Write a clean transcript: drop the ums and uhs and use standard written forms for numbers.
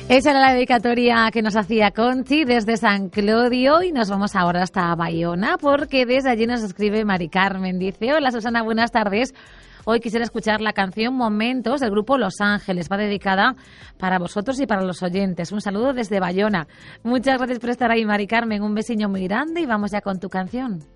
Esa era la dedicatoria que nos hacía Conchi desde San Clodio y nos vamos ahora hasta Bayona porque desde allí nos escribe Mari Carmen. Dice: hola Susana, buenas tardes. Hoy quisiera escuchar la canción Momentos del grupo Los Ángeles. Va dedicada para vosotros y para los oyentes. Un saludo desde Bayona. Muchas gracias por estar ahí, Mari Carmen. Un besiño muy grande y vamos ya con tu canción.